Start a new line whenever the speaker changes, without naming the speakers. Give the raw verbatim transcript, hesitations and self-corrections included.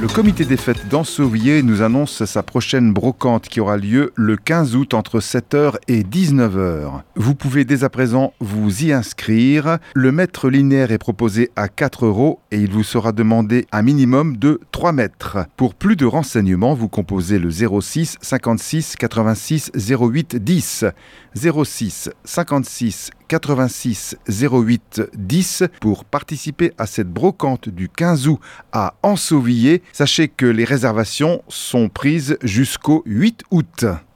Le comité des fêtes d'Ansauviers nous annonce sa prochaine brocante qui aura lieu le quinze août entre sept heures et dix-neuf heures. Vous pouvez dès à présent vous y inscrire. Le mètre linéaire est proposé à quatre euros et il vous sera demandé un minimum de trois mètres. Pour plus de renseignements, vous composez le zéro six cinquante-six quatre-vingt-six zéro huit dix. zéro six cinquante-six quatre-vingt-six zéro huit dix pour participer à cette brocante du quinze août à Ansauviers. Sachez que les réservations sont prises jusqu'au huit août.